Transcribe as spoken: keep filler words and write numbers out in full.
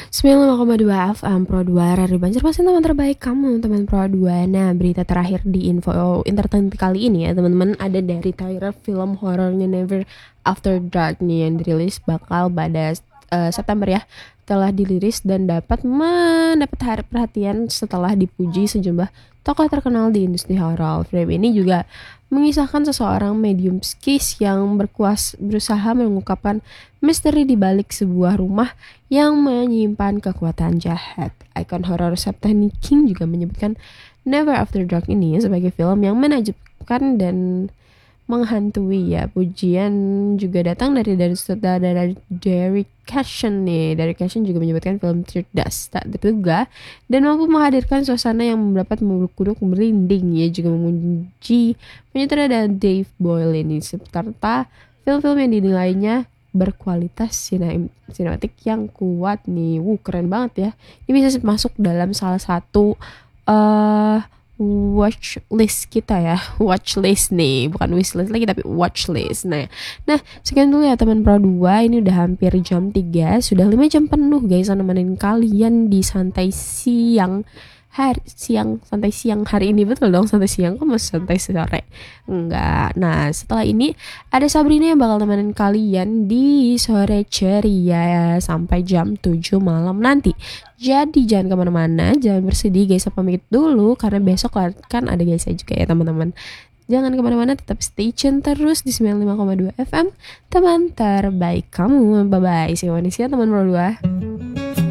sembilan puluh lima koma dua F M Pro dua Radio Banjarmasin, teman terbaik kamu, teman Pro dua. Nah, berita terakhir di info entertainment kali ini ya teman-teman, ada dari trailer film horornya Never After Dark nih yang dirilis bakal pada uh, September ya. Telah dirilis dan dapat mendapat perhatian setelah dipuji sejumlah tokoh terkenal di industri horor. Film ini juga mengisahkan seseorang medium psikis yang berkuas berusaha mengungkapkan misteri di balik sebuah rumah yang menyimpan kekuatan jahat. Ikon horor Stephanie King juga menyebutkan Never After Dark ini sebagai film yang menakjubkan dan menghantui ya. Pujian juga datang dari dari sutradara Derek Cashin nih. Derek Cashin juga menyebutkan film cerdas, tak terduga, dan mampu menghadirkan suasana yang mendapat membeluk-beluk merinding. Ia juga memuji penyutradara Dave Boyle ini serta film-film yang dinilainya berkualitas sinematik yang kuat nih. Wuh, keren banget ya. Ini bisa masuk dalam salah satu uh, watch list kita ya. Watch list nih, bukan wish list lagi tapi watch list. Nah, nah sekian dulu ya teman Pro dua. Ini udah hampir jam tiga, sudah lima jam penuh guys nemenin kalian di santai siang hari siang santai siang hari ini. Betul dong, santai siang, kok masih santai sore? Enggak. Nah, setelah ini ada Sabrina yang bakal temenin kalian di sore ceria sampai jam tujuh malam nanti. Jadi jangan kemana-mana, jangan bersedih guys, saya pamit dulu karena besok kan ada guys juga ya teman-teman. Jangan kemana-mana, tetap stay tune terus di sembilan puluh lima koma dua F M, teman terbaik kamu. Bye bye, see you ya teman Pro dua.